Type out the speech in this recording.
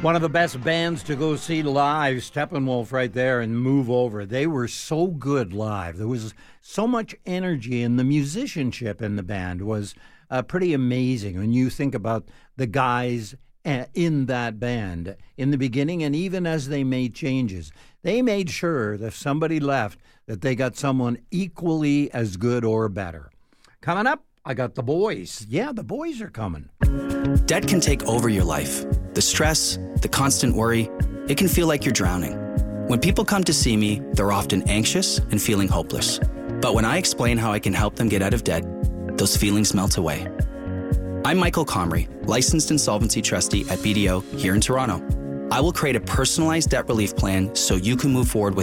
One of the best bands to go see live, Steppenwolf right there and Move Over. They were so good live. There was so much energy, and the musicianship in the band was pretty amazing when you think about the guys in that band in the beginning, and even as they made changes. They made sure that if somebody left, that they got someone equally as good or better. Coming up, I got the boys. Yeah, the boys are coming. Debt can take over your life. The stress, the constant worry, it can feel like you're drowning. When people come to see me, they're often anxious and feeling hopeless. But when I explain how I can help them get out of debt, those feelings melt away. I'm Michael Comrie, licensed insolvency trustee at BDO here in Toronto. I will create a personalized debt relief plan so you can move forward with